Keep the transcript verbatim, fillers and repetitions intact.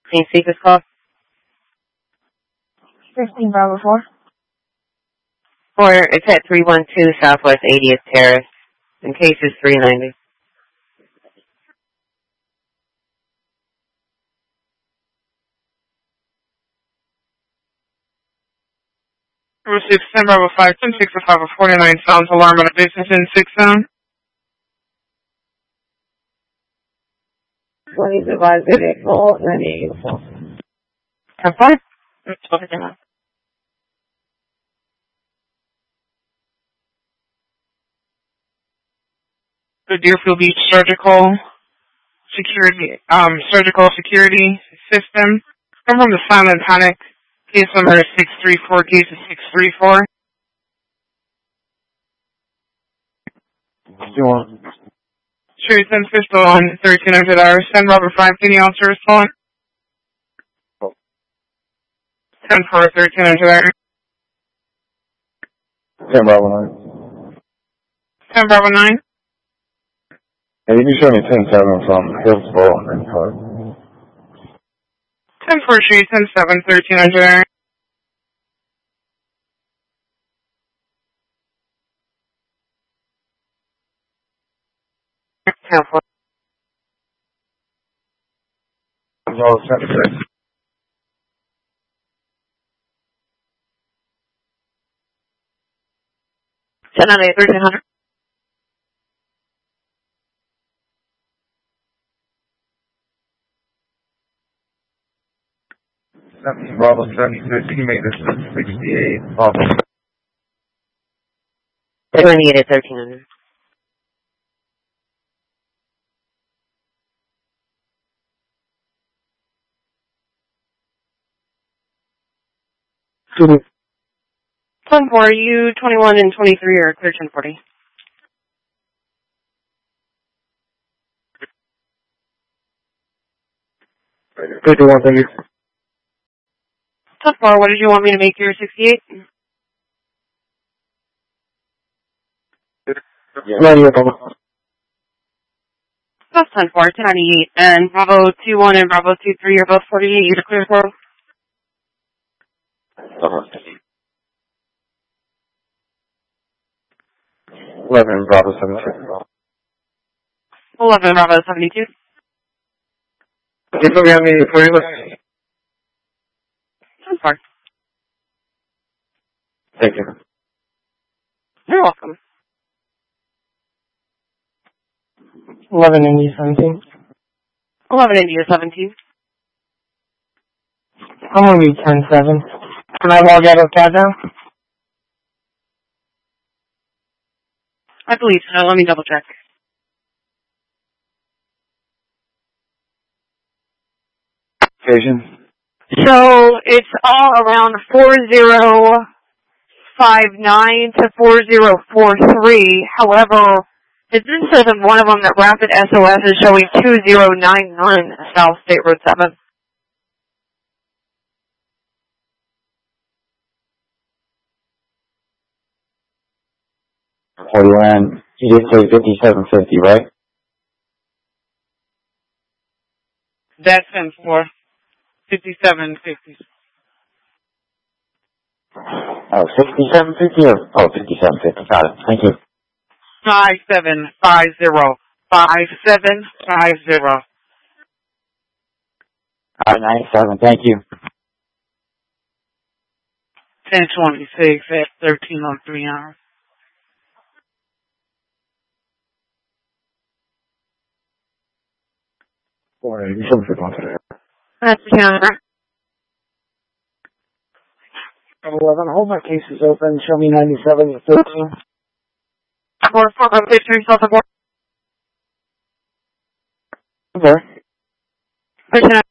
Can you speak this call? fifteen Bravo four. Or it's at three one two Southwest eightieth Terrace. In case it's three ninety. Receive ten Bravo five ten six five forty-nine sounds alarm on a business in six zone. twenty divided by four, ninety-four. ten four? The Deerfield Beach Surgical Security, um, Surgical Security System. Come from the Silent Panic. Case number is six three four, case is six three four. You want? Cherry ten pistol on thirteen hundred hours. ten Robert five, can you answer his phone? ten four, thirteen hundred hours. ten Bravo nine. ten Bravo nine. Hey, you can show me ten seven from Hillsborough and Clark. ten four, Cherry ten seven, thirteen hundred hours. ten four. All set. ten ninety-eight, thirteen hundred. Bravo seventy-six, you make this sixty-eight. Bravo. twenty-eight at thirteen hundred. ten four, are you twenty-one and twenty-three or clear ten forty? fifty-one, thank you. ten four, what did you want me to make your sixty-eight? No, you're Bravo. That's ten four, ten ninety-eight. And Bravo two one and Bravo two three are both forty-eight. You're clear for? eleven Bravo seventy-six. eleven Bravo seventy-two. Can you put me on the forty list? ten four. Thank you. You're welcome. eleven India seventeen. eleven India seventeen. I'm gonna be ten seven. Can I log out of countdown? I believe so. Let me double check. Occasion. So it's all around four zero five nine to four zero four three. However, it did say that one of them that Rapid S O S is showing two zero nine nine South State Road seven. forty-one. You did say fifty-seven fifty, right? That's ten four. fifty-seven fifty. Oh, sixty-seven fifty or? Oh, fifty-seven fifty. Got it. Thank you. Five seven five zero. Five seven five zero. All right, ninety-seven. Thank you. ten twenty-six at thirteen oh three hours. four eighty-seven fifty. That's the camera. eleven, hold my cases open. Show me ninety-seven at thirteen. Four four five six three South of four. Okay. Pushing